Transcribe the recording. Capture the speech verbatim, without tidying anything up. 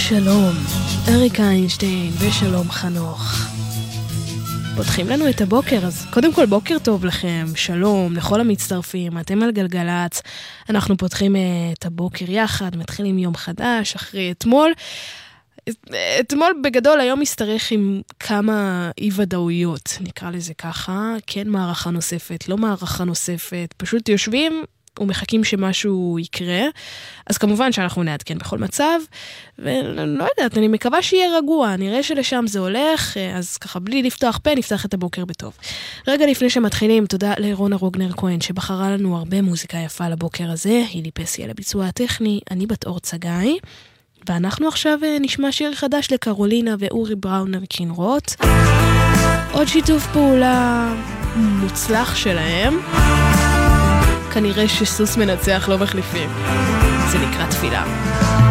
שלום, אריק איינשטיין ושלום חנוך. פותחים לנו את הבוקר, אז קודם כל בוקר טוב לכם, שלום לכל המצטרפים, אתם על גלגלץ, אנחנו פותחים את הבוקר יחד, מתחילים יום חדש אחרי אתמול. אתמול בגדול היום מסתרך עם כמה אי ודאויות, נקרא לזה ככה, כן מערכה נוספת, לא מערכה נוספת, פשוט יושבים ומחכים שמשהו יקרה, אז כמובן שאנחנו נעדכן בכל מצב, ולא יודעת, אני מקווה שיהיה רגוע, נראה שלשם זה הולך, אז ככה בלי לפתוח פה, נפתח את הבוקר בטוב. רגע לפני שמתחילים, תודה לרונה רוגנר כהן, שבחרה לנו הרבה מוזיקה יפה לבוקר הזה, היא ליפסיה לביצוע הטכני, אני בת אור צגאי, ואנחנו עכשיו נשמע שיר חדש לקרולינה ואורי בראונר קינרוט, עוד שיתוף פעולה מוצלח שלהם, כנראה שסוס מנצח לא מחליפים. זה נקרא תפילה.